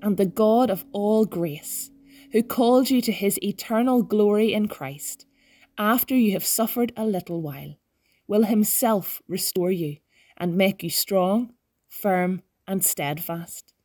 And the God of all grace, who called you to his eternal glory in Christ, after you have suffered a little while, will himself restore you and make you strong, firm, and steadfast.